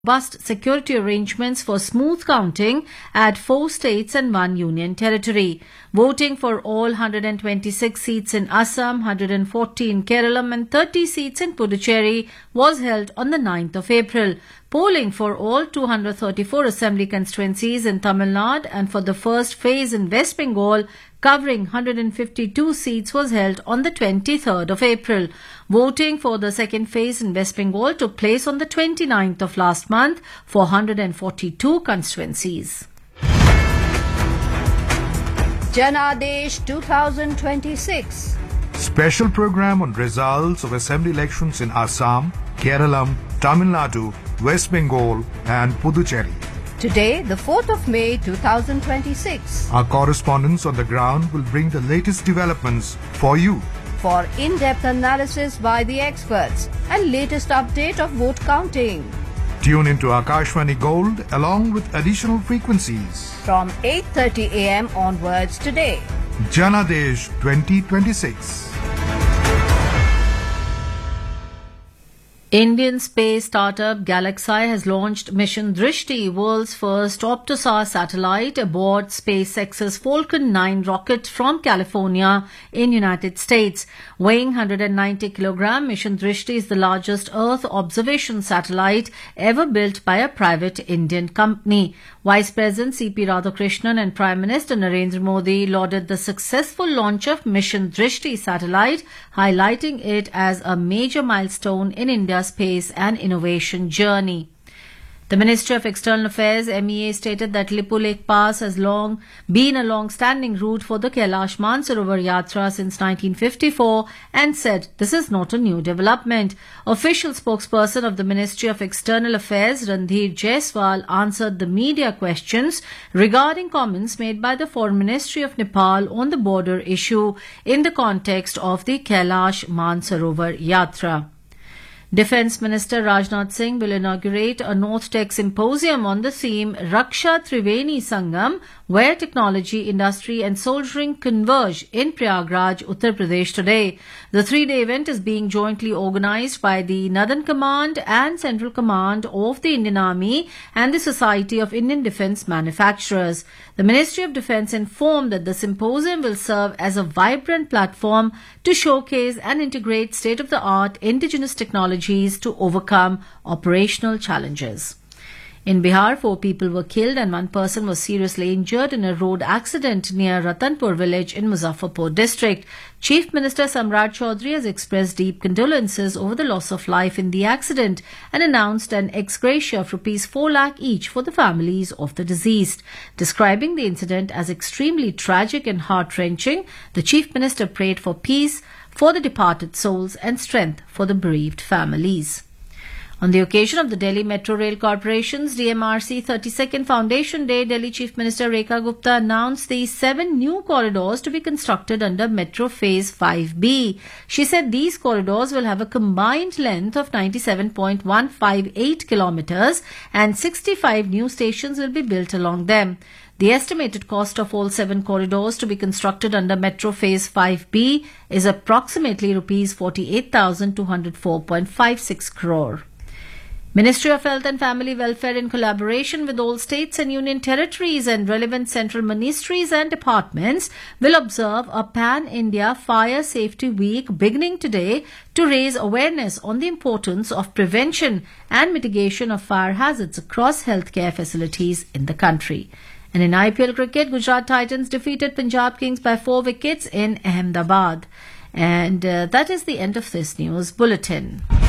robust security arrangements for smooth counting at 4 states and 1 union territory. Voting for all 126 seats in Assam, 140 in Kerala and 30 seats in Puducherry was held on the 9th of April. Polling for all 234 assembly constituencies in Tamil Nadu and for the first phase in West Bengal, covering 152 seats, was held on the 23rd of April. Voting for the second phase in West Bengal took place on the 29th of last month for 142 constituencies. Janadesh 2026. Special program on results of assembly elections in Assam, Kerala, Tamil Nadu, West Bengal and Puducherry. Today, the 4th of May 2026. Our correspondents on the ground will bring the latest developments for you. For in-depth analysis by the experts and latest update of vote counting. Tune into Akashvani Gold along with additional frequencies. From 8:30 a.m. onwards today. Janadesh 2026. Indian space startup Galaxy has launched Mission Drishti, world's first Optosar satellite, aboard SpaceX's Falcon 9 rocket from California in United States. Weighing 190 kilogram, Mission Drishti is the largest Earth observation satellite ever built by a private Indian company. Vice President C.P. Radhakrishnan and Prime Minister Narendra Modi lauded the successful launch of Mission Drishti satellite, highlighting it as a major milestone in India's space and innovation journey. The Ministry of External Affairs MEA stated that Lippo Lake Pass has long been a long-standing route for the Kailash Mansarovar Yatra since 1954 and said this is not a new development. Official spokesperson of the Ministry of External Affairs Randhir Jaiswal answered the media questions regarding comments made by the Foreign Ministry of Nepal on the border issue in the context of the Kailash Mansarovar Yatra. Defence Minister Rajnath Singh will inaugurate a North Tech Symposium on the theme Raksha Triveni Sangam, where technology, industry and soldiering converge in Prayagraj, Uttar Pradesh today. The three-day event is being jointly organised by the Northern Command and Central Command of the Indian Army and the Society of Indian Defence Manufacturers. The Ministry of Defence informed that the symposium will serve as a vibrant platform to showcase and integrate state-of-the-art indigenous technologies to overcome operational challenges. In Bihar, 4 people were killed and 1 person was seriously injured in a road accident near Ratanpur village in Muzaffarpur district. Chief Minister Samrat Chaudhary has expressed deep condolences over the loss of life in the accident and announced an ex gratia of Rs 4 lakh each for the families of the deceased. Describing the incident as extremely tragic and heart-wrenching, the Chief Minister prayed for peace for the departed souls and strength for the bereaved families. On the occasion of the Delhi Metro Rail Corporation's DMRC 32nd Foundation Day, Delhi Chief Minister Rekha Gupta announced the 7 new corridors to be constructed under Metro Phase 5B. She said these corridors will have a combined length of 97.158 kilometers and 65 new stations will be built along them. The estimated cost of all 7 corridors to be constructed under Metro Phase 5B is approximately Rs 48,204.56 crore. Ministry of Health and Family Welfare, in collaboration with all states and union territories and relevant central ministries and departments, will observe a Pan-India Fire Safety Week beginning today to raise awareness on the importance of prevention and mitigation of fire hazards across healthcare facilities in the country. And in IPL cricket, Gujarat Titans defeated Punjab Kings by 4 wickets in Ahmedabad. And that is the end of this news bulletin.